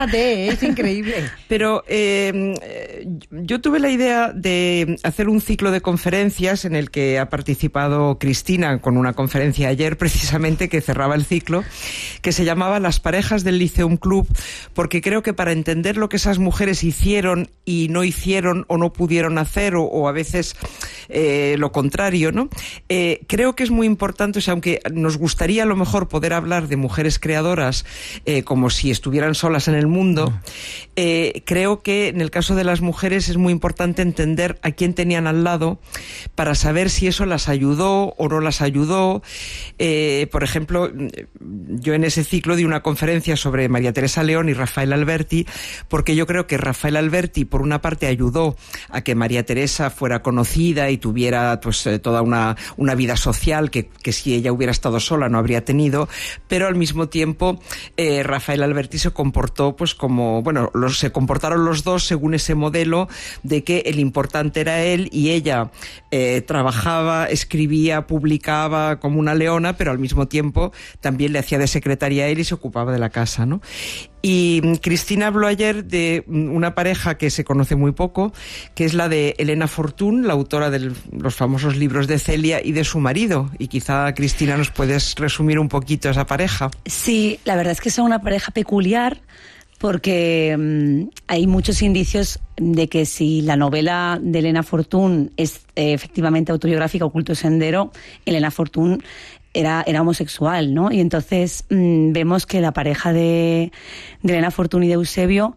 Es increíble. Pero yo tuve la idea de hacer un ciclo de conferencias en el que ha participado Cristina con una conferencia ayer precisamente que cerraba el ciclo, que se llamaba Las parejas del Lyceum Club, porque creo que para entender lo que esas mujeres hicieron y no hicieron o no pudieron hacer o a veces lo contrario, ¿no? Creo que es muy importante, o sea, aunque nos gustaría a lo mejor poder hablar de mujeres creadoras como si estuvieran solas en el mundo, creo que en el caso de las mujeres es muy importante entender a quién tenían al lado para saber si eso las ayudó o no las ayudó. Por ejemplo, yo en ese ciclo di una conferencia sobre María Teresa León y Rafael Alberti, porque yo creo que Rafael Alberti por una parte ayudó a que María Teresa fuera conocida y tuviera pues toda una vida social que si ella hubiera estado sola no habría tenido, pero al mismo tiempo Rafael Alberti se comportó pues como, bueno, se comportaron los dos según ese modelo de que el importante era él y ella trabajaba, escribía, publicaba como una leona, pero al mismo tiempo también le hacía de secretaria a él y se ocupaba de la casa, ¿no? Y Cristina habló ayer de una pareja que se conoce muy poco, que es la de Elena Fortún, la autora de los famosos libros de Celia, y de su marido. Y quizá, Cristina, nos puedes resumir un poquito esa pareja. Sí, la verdad es que son una pareja peculiar, porque hay muchos indicios de que si la novela de Elena Fortún es efectivamente autobiográfica, Oculto Sendero, Elena Fortún era homosexual, ¿no? Y entonces vemos que la pareja de Elena Fortún y de Eusebio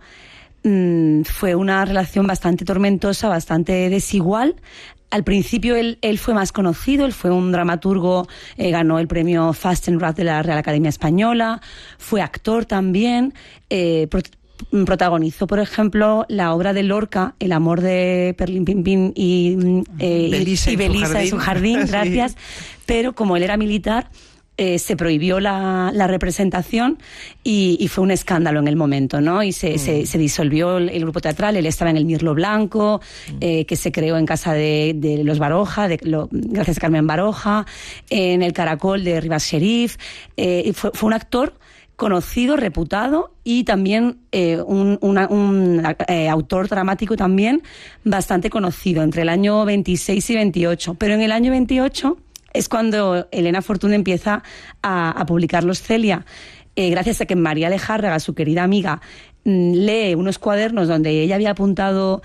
fue una relación bastante tormentosa, bastante desigual. Al principio él fue más conocido, él fue un dramaturgo, ganó el premio Fastenrath de la Real Academia Española, fue actor también, protagonizó, por ejemplo, la obra de Lorca, El amor de Perlín Pimpín y Belisa en su jardín, gracias, sí. Pero como él era militar, se prohibió la representación y fue un escándalo en el momento, ¿no? Y se disolvió el grupo teatral. Él estaba en el Mirlo Blanco, que se creó en casa de los Baroja, gracias a Carmen Baroja, en el Caracol de Rivas Sheriff. Fue un actor conocido, reputado y también un autor dramático también bastante conocido entre el año 26 y 28. Pero en el año 28 es cuando Elena Fortún empieza a publicar los Celia, gracias a que María Lejárraga, su querida amiga, lee unos cuadernos donde ella había apuntado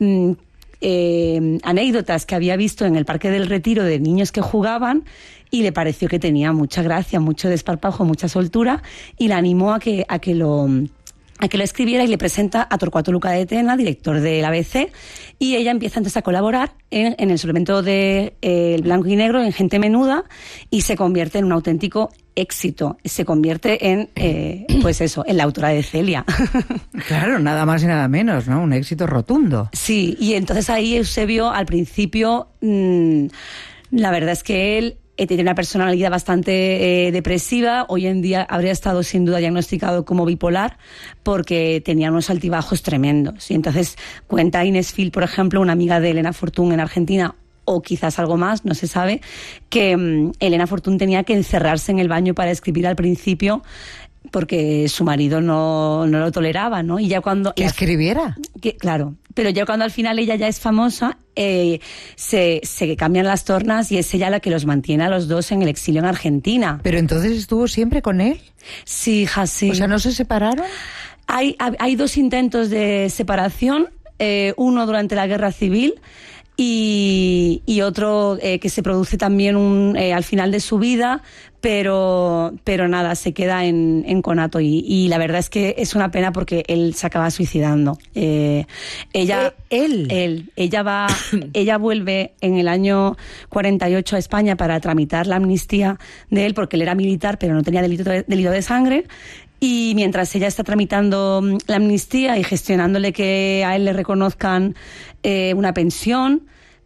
anécdotas que había visto en el Parque del Retiro de niños que jugaban, y le pareció que tenía mucha gracia, mucho desparpajo, mucha soltura, y la animó a que lo escribiera, y le presenta a Torcuato Luca de Tena, director del ABC, y ella empieza entonces a colaborar en el suplemento de El Blanco y Negro, en Gente Menuda, y se convierte en un auténtico éxito. Se convierte en, pues eso, en la autora de Celia. Claro, nada más y nada menos, ¿no? Un éxito rotundo. Sí, y entonces ahí Eusebio, al principio, la verdad es que él tiene una personalidad bastante depresiva. Hoy en día habría estado sin duda diagnosticado como bipolar, porque tenía unos altibajos tremendos. Y entonces cuenta Inés Phil, por ejemplo, una amiga de Elena Fortún en Argentina, o quizás algo más, no se sabe, que Elena Fortún tenía que encerrarse en el baño para escribir al principio, porque su marido no lo toleraba, ¿no? Y ya cuando... ¿Que escribiera? Claro, pero ya cuando al final ella ya es famosa, se cambian las tornas y es ella la que los mantiene a los dos en el exilio en Argentina. ¿Pero entonces estuvo siempre con él? Sí, hija, sí. O sea, ¿no se separaron? Hay dos intentos de separación, uno durante la Guerra Civil y otro que se produce también al final de su vida, pero nada, se queda en conato y la verdad es que es una pena porque él se acaba suicidando. Ella vuelve en el año 48 a España para tramitar la amnistía de él, porque él era militar pero no tenía delito de sangre. Y mientras ella está tramitando la amnistía y gestionándole que a él le reconozcan una pensión,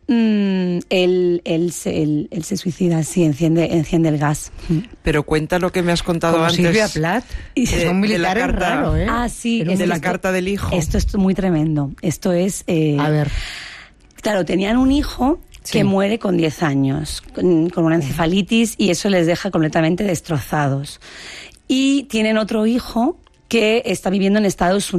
él se suicida, sí, enciende el gas. Pero cuenta lo que me has contado como antes. Silvia Plath. Son militares raros, ¿eh? Ah, sí. De la carta del hijo. Esto es muy tremendo. Esto es... A ver. Claro, tenían un hijo que muere con 10 años, con una encefalitis, y eso les deja completamente destrozados. Y tienen otro hijo que está viviendo en Estados Unidos.